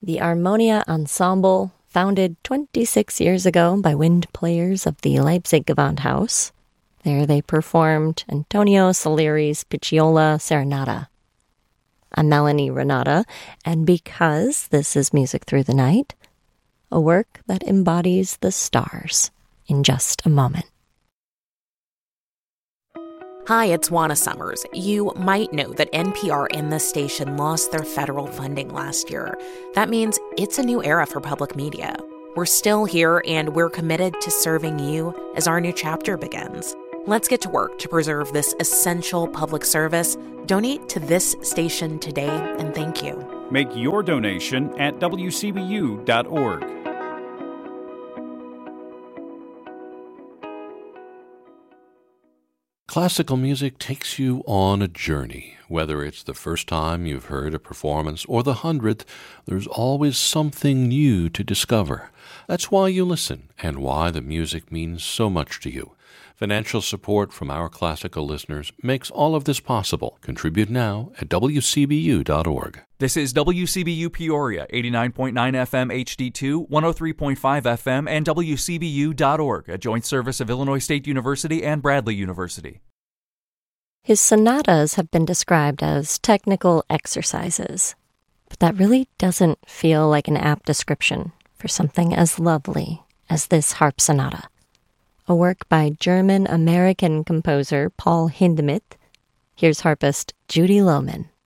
The Armonia Ensemble, founded 26 years ago by wind players of the Leipzig Gewandhaus. There they performed Antonio Salieri's Picciola Serenata. I'm Melanie Renata, and because this is Music Through the Night, a work that embodies the stars in just a moment. Hi, it's Juana Summers. You might know that NPR and this station lost their federal funding last year. That means it's a new era for public media. We're still here, and we're committed to serving you as our new chapter begins. Let's get to work to preserve this essential public service. Donate to this station today, and thank you. Make your donation at WCBU.org. Classical music takes you on a journey. Whether it's the first time you've heard a performance or the 100th, there's always something new to discover. That's why you listen and why the music means so much to you. Financial support from our classical listeners makes all of this possible. Contribute now at WCBU.org. This is WCBU Peoria, 89.9 FM HD2, 103.5 FM, and WCBU.org, a joint service of Illinois State University and Bradley University. His sonatas have been described as technical exercises, but that really doesn't feel like an apt description for something as lovely as this harp sonata, a work by German-American composer Paul Hindemith. Here's harpist Judy Lohman.